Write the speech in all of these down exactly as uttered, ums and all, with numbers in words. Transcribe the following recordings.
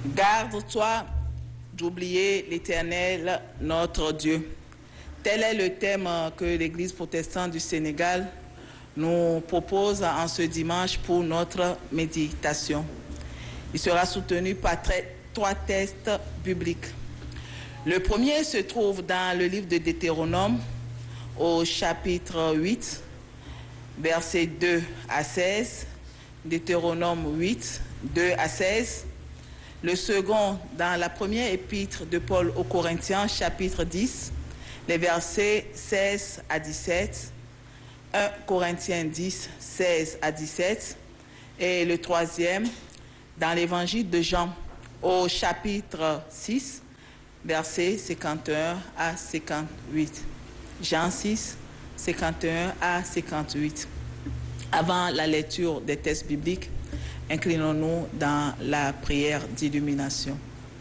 Garde-toi d'oublier l'Éternel, notre Dieu. Tel est le thème que l'Église protestante du Sénégal nous propose en ce dimanche pour notre méditation. Il sera soutenu par trois textes bibliques. Le premier se trouve dans le livre de Deutéronome, au chapitre huit, versets deux à seize. Deutéronome huit, deux à seize. Le second, dans la première épître de Paul aux Corinthiens, chapitre dix, les versets seize à dix-sept. un Corinthiens dix, seize à dix-sept. Et le troisième, dans l'évangile de Jean, au chapitre six, versets cinquante et un à cinquante-huit. Jean six, cinquante et un à cinquante-huit. Avant la lecture des textes bibliques, inclinons-nous dans la prière d'illumination.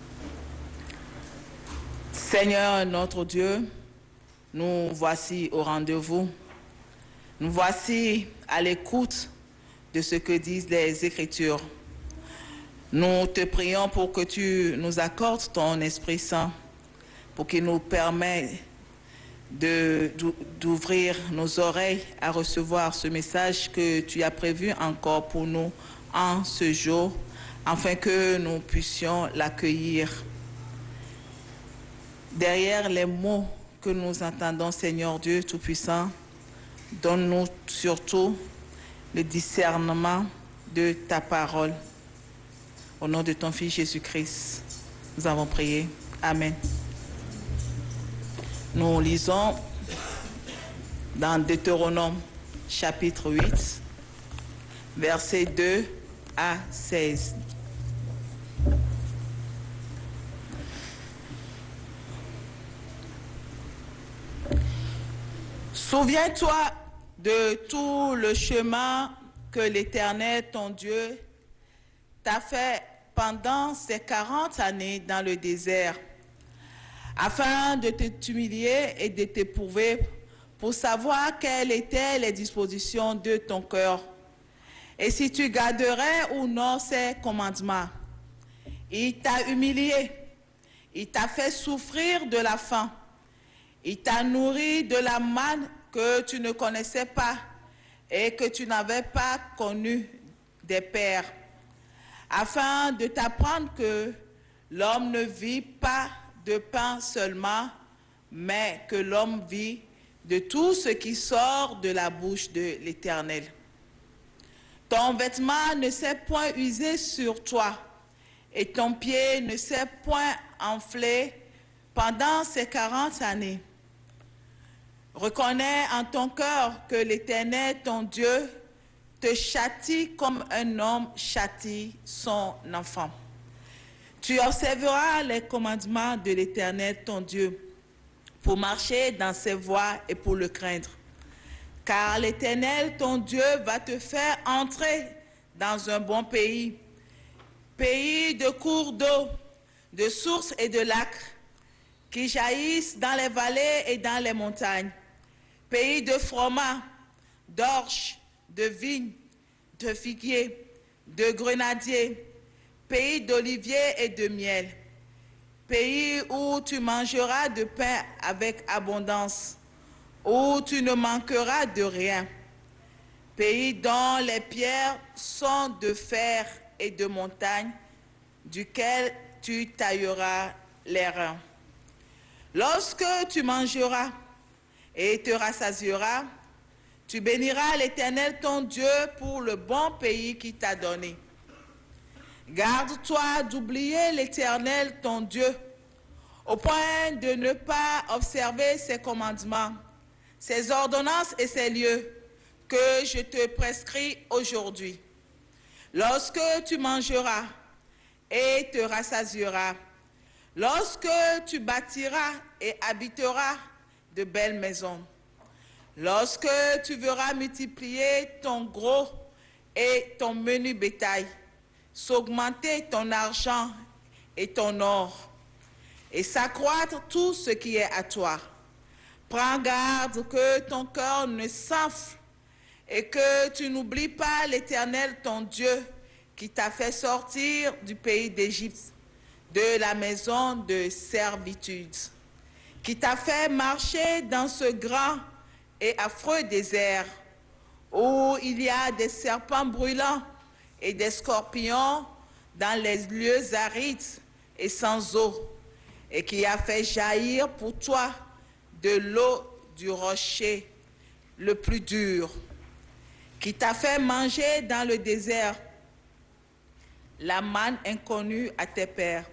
Seigneur notre Dieu, nous voici au rendez-vous. Nous voici à l'écoute de ce que disent les Écritures. Nous te prions pour que tu nous accordes ton Esprit Saint, pour qu'il nous permette de, d'ouvrir nos oreilles à recevoir ce message que tu as prévu encore pour nous en ce jour, afin que nous puissions l'accueillir. Derrière les mots que nous entendons, Seigneur Dieu Tout-Puissant, donne-nous surtout le discernement de ta parole. Au nom de ton Fils Jésus-Christ, nous avons prié. Amen. Nous lisons dans Deutéronome chapitre huit, versets deux à seize. Souviens-toi de tout le chemin que l'Éternel, ton Dieu, t'a fait pendant ces quarante années dans le désert, afin de t'humilier et de t'éprouver pour savoir quelles étaient les dispositions de ton cœur et si tu garderais ou non ses commandements. Il t'a humilié, il t'a fait souffrir de la faim, il t'a nourri de la manne que tu ne connaissais pas et que tu n'avais pas connu des pères, afin de t'apprendre que l'homme ne vit pas de pain seulement, mais que l'homme vit de tout ce qui sort de la bouche de l'Éternel. Ton vêtement ne s'est point usé sur toi, et ton pied ne s'est point enflé pendant ces quarante années. Reconnais en ton cœur que l'Éternel, ton Dieu, te châtie comme un homme châtie son enfant. Tu observeras les commandements de l'Éternel, ton Dieu, pour marcher dans ses voies et pour le craindre. Car l'Éternel, ton Dieu, va te faire entrer dans un bon pays, pays de cours d'eau, de sources et de lacs, qui jaillissent dans les vallées et dans les montagnes, pays de froment, d'orge, de vignes, de figuiers, de grenadiers, pays d'oliviers et de miel, pays où tu mangeras de pain avec abondance, où tu ne manqueras de rien, pays dont les pierres sont de fer et de montagne, duquel tu tailleras les reins. Lorsque tu mangeras et te rassasieras, tu béniras l'Éternel ton Dieu pour le bon pays qu'il t'a donné. Garde-toi d'oublier l'Éternel ton Dieu, au point de ne pas observer ses commandements, ses ordonnances et ses lieux que je te prescris aujourd'hui. Lorsque tu mangeras et te rassasieras, lorsque tu bâtiras et habiteras de belles maisons, lorsque tu verras multiplier ton gros et ton menu bétail, s'augmenter ton argent et ton or, et s'accroître tout ce qui est à toi. Prends garde que ton cœur ne s'enfle et que tu n'oublies pas l'Éternel ton Dieu qui t'a fait sortir du pays d'Égypte, de la maison de servitude, qui t'a fait marcher dans ce grand et affreux désert, où il y a des serpents brûlants et des scorpions dans les lieux arides et sans eau, et qui a fait jaillir pour toi de l'eau du rocher le plus dur, qui t'a fait manger dans le désert la manne inconnue à tes pères,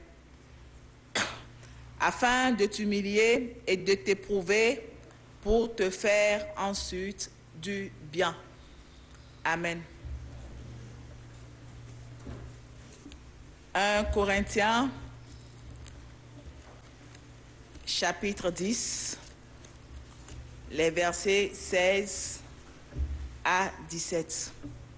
afin de t'humilier et de t'éprouver pour te faire ensuite du bien. Amen. un Corinthiens, chapitre dix, les versets seize à dix-sept.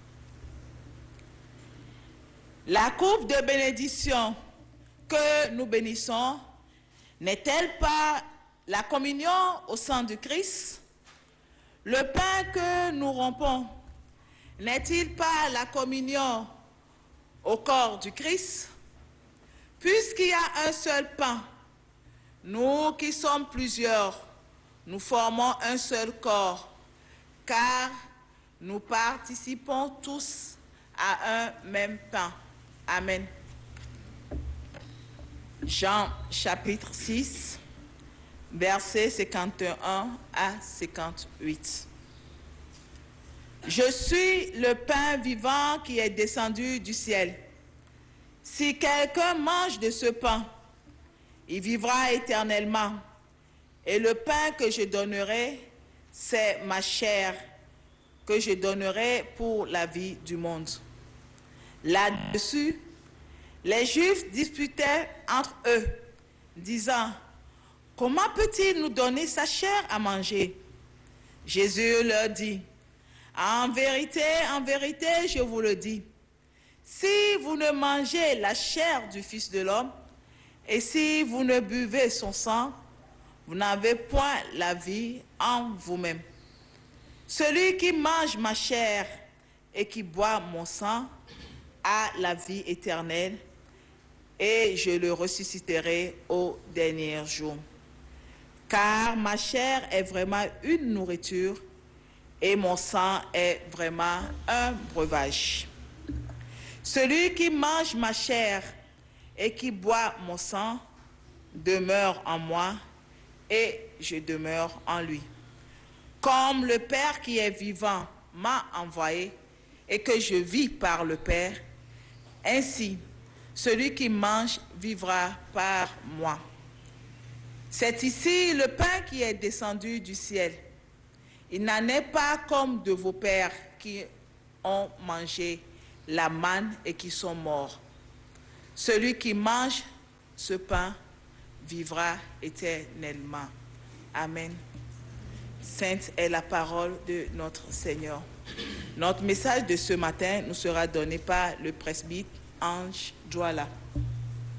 La coupe de bénédiction que nous bénissons n'est-elle pas la communion au sang du Christ? Le pain que nous rompons n'est-il pas la communion au corps du Christ? Puisqu'il y a un seul pain, nous qui sommes plusieurs, nous formons un seul corps, car nous participons tous à un même pain. Amen. Jean chapitre six, versets cinquante et un à cinquante-huit. Je suis le pain vivant qui est descendu du ciel. Si quelqu'un mange de ce pain, il vivra éternellement. Et le pain que je donnerai, c'est ma chair que je donnerai pour la vie du monde. Là-dessus, les Juifs disputaient entre eux, disant, « Comment peut-il nous donner sa chair à manger ?» Jésus leur dit, « En vérité, en vérité, je vous le dis, si vous ne mangez la chair du Fils de l'homme, et si vous ne buvez son sang, vous n'avez point la vie en vous-même. Celui qui mange ma chair et qui boit mon sang a la vie éternelle, et je le ressusciterai au dernier jour. Car ma chair est vraiment une nourriture, et mon sang est vraiment un breuvage. Celui qui mange ma chair et qui boit mon sang demeure en moi, et je demeure en lui. Comme le Père qui est vivant m'a envoyé, et que je vis par le Père, ainsi celui qui mange vivra par moi. C'est ici le pain qui est descendu du ciel. Il n'en est pas comme de vos pères qui ont mangé la manne et qui sont morts. Celui qui mange ce pain vivra éternellement. Amen. Sainte est la parole de notre Seigneur. Notre message de ce matin nous sera donné par le presbyte Ange Douala.